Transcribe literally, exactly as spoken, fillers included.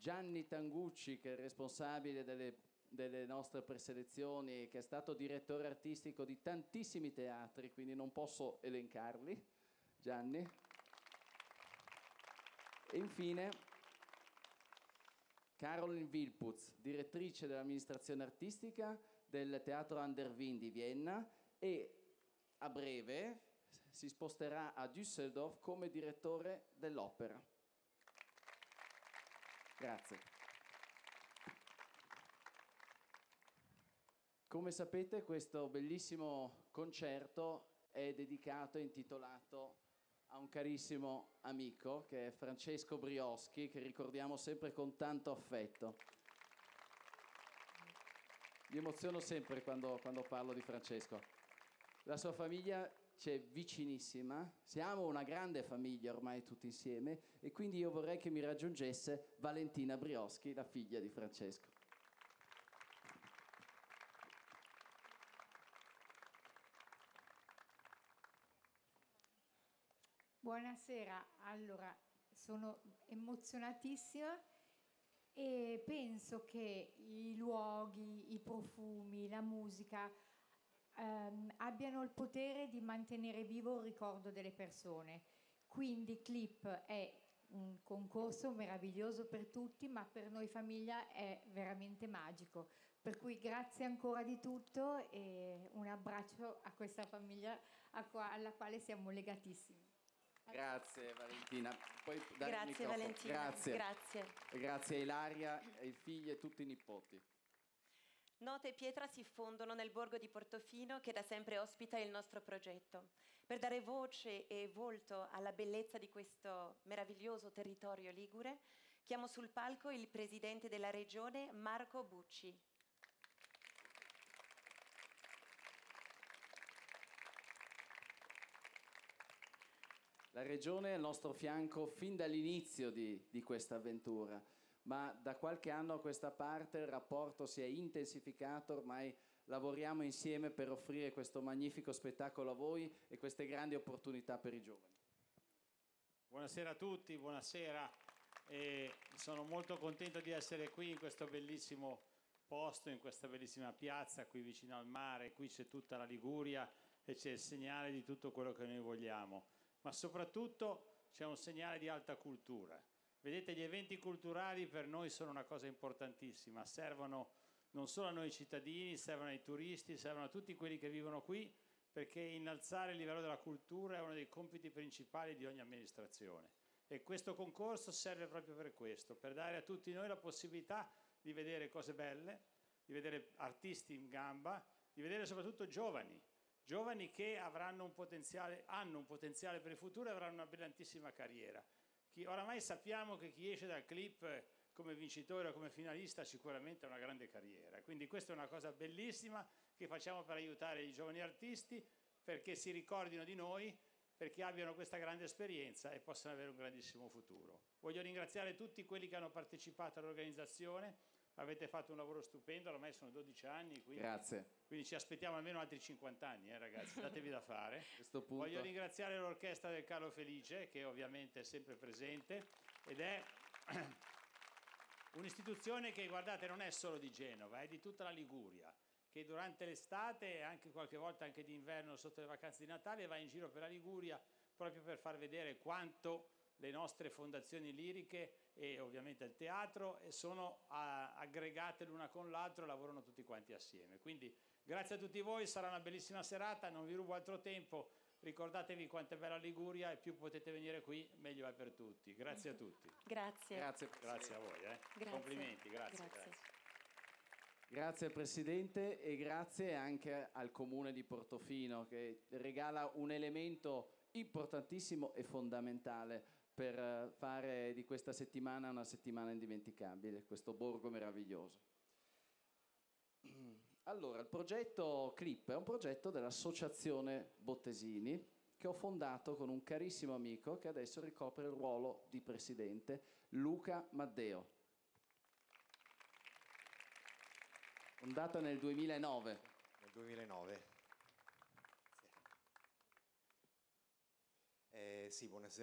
Gianni Tangucci, che è il responsabile delle, delle nostre preselezioni, che è stato direttore artistico di tantissimi teatri, quindi non posso elencarli. Gianni. E infine Caroline Wilputz, direttrice dell'amministrazione artistica del Teatro An der Wien di Vienna, e a breve si sposterà a Düsseldorf come direttore dell'opera. Grazie. Come sapete, questo bellissimo concerto è dedicato e intitolato a un carissimo amico che è Francesco Brioschi, che ricordiamo sempre con tanto affetto. Mi emoziono sempre quando, quando parlo di Francesco. La sua famiglia ci è vicinissima, siamo una grande famiglia ormai tutti insieme, e quindi io vorrei che mi raggiungesse Valentina Brioschi, la figlia di Francesco. Buonasera, allora sono emozionatissima e penso che i luoghi, i profumi, la musica ehm, abbiano il potere di mantenere vivo il ricordo delle persone. Quindi Clip è un concorso meraviglioso per tutti, ma per noi famiglia è veramente magico. Per cui grazie ancora di tutto e un abbraccio a questa famiglia alla quale siamo legatissimi. Grazie Valentina. Puoi dare Grazie il microfono. Valentina. Grazie. Grazie. E grazie a Ilaria, ai figli e tutti i nipoti. Nota e pietra si fondono nel borgo di Portofino, che da sempre ospita il nostro progetto. Per dare voce e volto alla bellezza di questo meraviglioso territorio ligure, chiamo sul palco il presidente della regione, Marco Bucci. La Regione è al nostro fianco fin dall'inizio di, di questa avventura, ma da qualche anno a questa parte il rapporto si è intensificato, ormai lavoriamo insieme per offrire questo magnifico spettacolo a voi e queste grandi opportunità per i giovani. Buonasera a tutti, buonasera. E sono molto contento di essere qui in questo bellissimo posto, in questa bellissima piazza, qui vicino al mare. Qui c'è tutta la Liguria e c'è il segnale di tutto quello che noi vogliamo. Ma soprattutto c'è un segnale di alta cultura. Vedete, gli eventi culturali per noi sono una cosa importantissima, servono non solo a noi cittadini, servono ai turisti, servono a tutti quelli che vivono qui, perché innalzare il livello della cultura è uno dei compiti principali di ogni amministrazione. E questo concorso serve proprio per questo, per dare a tutti noi la possibilità di vedere cose belle, di vedere artisti in gamba, di vedere soprattutto giovani, giovani che avranno un potenziale, hanno un potenziale per il futuro e avranno una brillantissima carriera. Chi, oramai sappiamo che chi esce dal Clip come vincitore o come finalista sicuramente ha una grande carriera, quindi questa è una cosa bellissima che facciamo per aiutare i giovani artisti, perché si ricordino di noi, perché abbiano questa grande esperienza e possano avere un grandissimo futuro. Voglio ringraziare tutti quelli che hanno partecipato all'organizzazione. Avete fatto un lavoro stupendo, ormai sono dodici anni, quindi, Grazie. quindi ci aspettiamo almeno altri cinquanta anni, eh, ragazzi, datevi da fare. A questo punto... Voglio ringraziare l'orchestra del Carlo Felice, che ovviamente è sempre presente, ed è un'istituzione che, guardate, non è solo di Genova, è di tutta la Liguria, che durante l'estate e anche qualche volta anche d'inverno sotto le vacanze di Natale va in giro per la Liguria proprio per far vedere quanto le nostre fondazioni liriche e ovviamente il teatro sono aggregate l'una con l'altro e lavorano tutti quanti assieme. Quindi grazie a tutti voi, sarà una bellissima serata, non vi rubo altro tempo, ricordatevi quanto è bella Liguria e più potete venire qui meglio è per tutti. Grazie a tutti. Grazie. Grazie, grazie a voi. Eh. Grazie. Complimenti, grazie. Grazie. grazie. Grazie Presidente e grazie anche al Comune di Portofino che regala un elemento importantissimo e fondamentale per fare di questa settimana una settimana indimenticabile, questo borgo meraviglioso. Allora, il progetto Clip è un progetto dell'Associazione Bottesini che ho fondato con un carissimo amico che adesso ricopre il ruolo di Presidente, Luca Maddeo. Fondata nel duemilanove. Nel duemilanove. Sì, eh, sì buonasera.